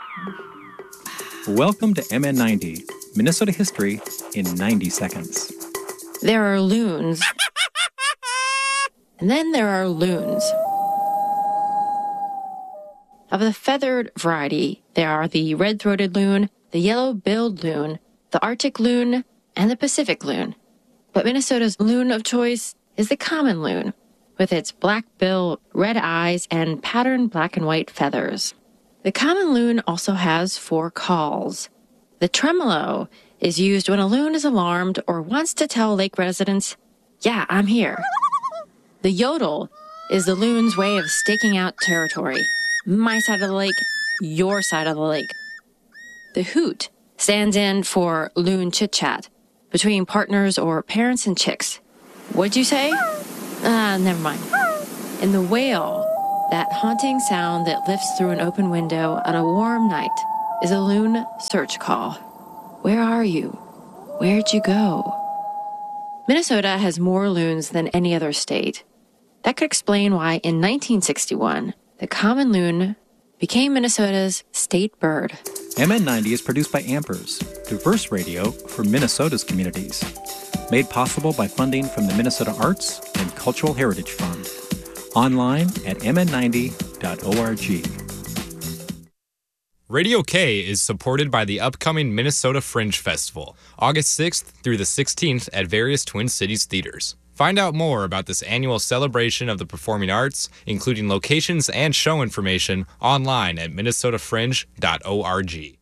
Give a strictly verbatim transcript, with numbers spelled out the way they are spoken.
Welcome to M N ninety, Minnesota history in ninety seconds. There are loons. And then there are loons. Of the feathered variety, there are the red-throated loon, the yellow-billed loon, the Arctic loon, and the Pacific loon. But Minnesota's loon of choice is the common loon, with its black bill, red eyes, and patterned black and white feathers. The common loon also has four calls. The tremolo is used when a loon is alarmed or wants to tell lake residents, "Yeah, I'm here." The yodel is the loon's way of staking out territory. My side of the lake, your side of the lake. The hoot stands in for loon chit-chat between partners or parents and chicks. What'd you say? Ah, uh, never mind. And the wail, that haunting sound that lifts through an open window on a warm night, is a loon search call. Where are you? Where'd you go? Minnesota has more loons than any other state. That could explain why in nineteen sixty-one, the common loon became Minnesota's state bird. M N ninety is produced by Ampers, diverse radio for Minnesota's communities. Made possible by funding from the Minnesota Arts and Cultural Heritage Fund. Online at m n ninety dot org. Radio K is supported by the upcoming Minnesota Fringe Festival, August sixth through the sixteenth at various Twin Cities theaters. Find out more about this annual celebration of the performing arts, including locations and show information, online at minnesota fringe dot org.